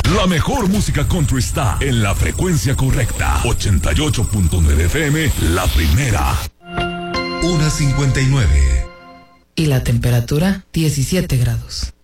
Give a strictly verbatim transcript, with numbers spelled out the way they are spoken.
La mejor música country está en la frecuencia correcta. ochenta y ocho punto nueve F M, la primera. una cincuenta y nueve. Y la temperatura, diecisiete grados.